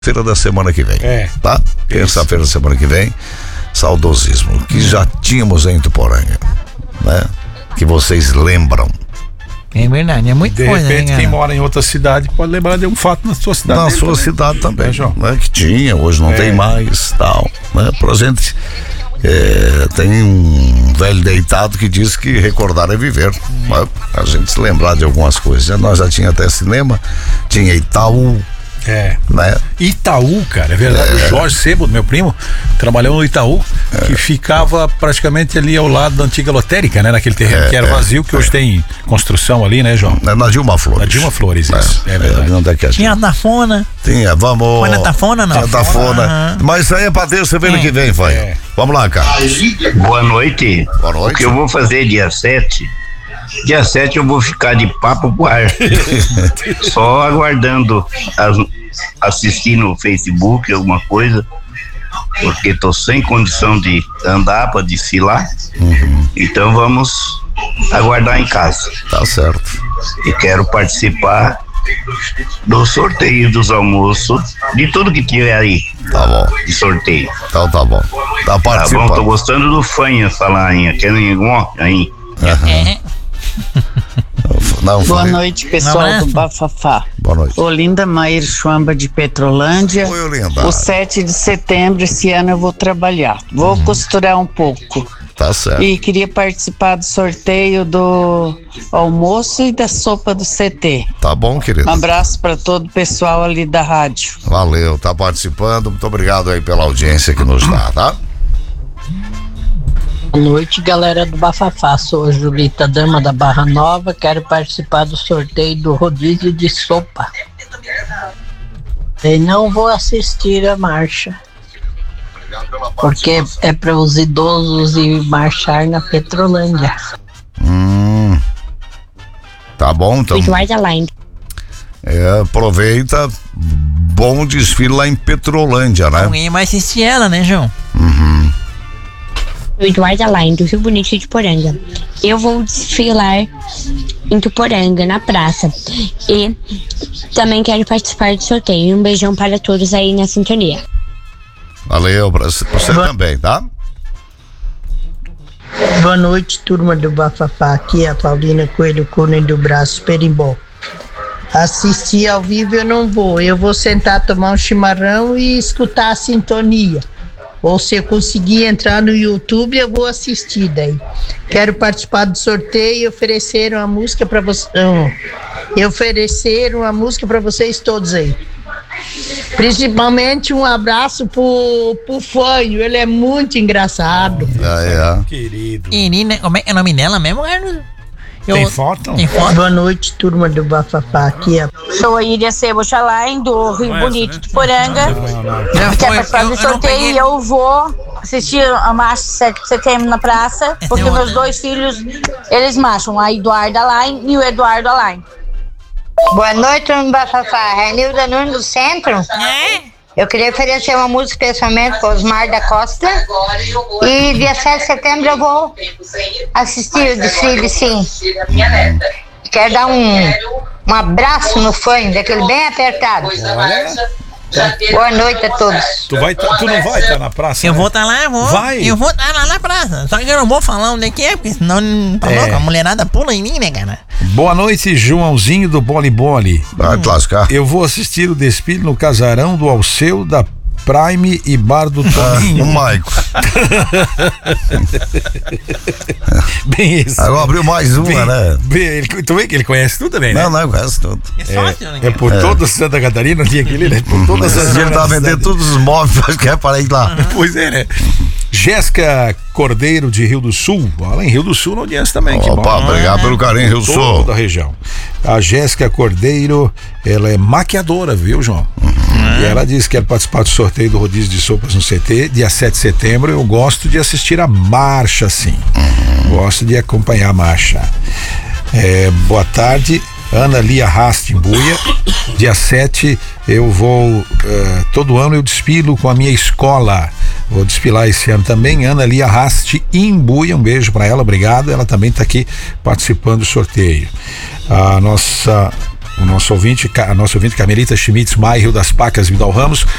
Terça-feira da semana que vem. Tá? Terça-feira da semana que vem. Saudosismo, que já tínhamos em Ituporanga, né? Que vocês lembram. É verdade, é muito coisa, De repente, né, quem mora em outra cidade pode lembrar de um fato na sua cidade. Na sua também. cidade também, João. né? Que tinha, hoje não tem mais, tal, né? Pra gente, tem um velho deitado que diz que recordar é viver, né? A gente se lembrar de algumas coisas. Nós já tinha até cinema, tinha Itaú, né? Itaú, cara, é verdade. O Jorge Sebo, meu primo, trabalhou no Itaú, que ficava praticamente ali ao lado da antiga lotérica, né? Naquele terreno que era vazio, que hoje tem construção ali, né, João? Na Dilma Flores. Na Dilma Flores, isso. É verdade. Onde é que é? Tinha a Tafona. Tinha, vamos. Foi na Tafona, não? Tinha Tafona. Mas isso aí é pra terça-feira que vem, vai. Vamos lá, cara. Boa noite. Boa noite. O que eu vou fazer dia 7? Dia 7 eu vou ficar de papo pro ar. Só aguardando assistir no Facebook alguma coisa, porque tô sem condição de andar para desfilar. Então vamos aguardar em casa. Tá certo. E quero participar do sorteio dos almoços, de tudo que tiver aí. Tá bom. De sorteio. Então tá bom. Tá Tá participando. bom, tô gostando do fanha falar aí. Querem igual aí? Não, Boa foi. noite, pessoal do Bafafá. Boa noite. Olinda Maier Chuamba de Petrolândia. Oi, Olinda. O 7 de setembro, esse ano eu vou trabalhar. Vou costurar um pouco. Tá certo. E queria participar do sorteio do almoço e da sopa do CT. Tá bom, querido. Um abraço para todo o pessoal ali da rádio. Valeu, tá participando. Muito obrigado aí pela audiência que nos dá, tá? Boa noite, galera do Bafafá. Sou a Julita Dama da Barra Nova. Quero participar do sorteio do rodízio de sopa. E não vou assistir a marcha, porque é para os idosos ir marchar na Petrolândia. Tá bom, então. Aproveita. Bom desfile lá em Petrolândia, né? Alguém vai assistir ela, né, João? Eduardo Alain, do Rio Bonito de Ituporanga. Eu vou desfilar em Ituporanga, na praça. E também quero participar do sorteio. Um beijão para todos aí na sintonia. Valeu, pra você também, tá? Boa noite, turma do Bafafá. Aqui é a Paulina Coelho Cunha do Braço Perimbó. Assistir ao vivo eu não vou. Eu vou sentar, tomar um chimarrão e escutar a sintonia. Ou se eu conseguir entrar no YouTube, eu vou assistir daí. Quero participar do sorteio e oferecer uma música para vocês. Oferecer uma música para vocês todos aí. Principalmente um abraço pro Fanho, ele é muito engraçado. Querido. Irina, como é que é o nome dela mesmo, Carlos? Tem foto? Tem foto? Boa noite, turma do Bafafá. Aqui é Sou a Iria Sebo Chalain, do Rio Bonito de Ituporanga. Já Quero foi, participar do não sorteio peguei. e eu vou assistir a marcha 7 de setembro na praça, porque outra. meus dois filhos, eles marcham, a Eduardo Alain e o Eduardo Alain. Boa noite, turma Bafafá. Renilda Nunes do Centro. Eu queria oferecer uma música especialmente para Osmar da Costa. E dia 7 de setembro eu vou assistir o desfile, sim. Quero dar um abraço no fã, daquele bem apertado. Boa noite a todos. Tu não vai estar na praça? Eu né? vou estar lá, vou. Vai? Eu vou estar lá na praça. Só que eu não vou falar onde é que é, porque senão tá louco, a mulherada pula em mim, né, cara? Boa noite, Joãozinho do Boli Boli. Vai te lascar. Eu vou assistir o desfile no casarão do Alceu, da Prime e Bar do Toninho. O Maico. Bem isso. Agora abriu mais uma, né? Tu vê que ele conhece tudo também, né? Não, eu conheço tudo. É sócio, né, É cara? por toda Santa Catarina, tinha aquele, né? Por todas as Ele tá vendendo todos os móveis, acho que é para ir lá. Pois é, né? Jéssica Cordeiro de Rio do Sul. Lá em Rio do Sul, na audiência também. Que Opa, bom. obrigado pelo carinho, Rio do Sul. Toda a região. A Jéssica Cordeiro, ela é maquiadora, viu, João? E ela diz que quer participar do sorteio do rodízio de sopas no CT, dia 7 de setembro. Eu gosto de assistir a marcha, sim. Gosto de acompanhar a marcha. Boa tarde. Ana Lia Rastimbuia, dia 7 eu vou, todo ano eu desfilo com a minha escola, vou desfilar esse ano também. Ana Lia Rastimbuia, um beijo para ela, obrigado, ela também está aqui participando do sorteio. A nossa a nossa ouvinte Carmelita Schmitz, Maia, Rio das Pacas, Vidal Ramos.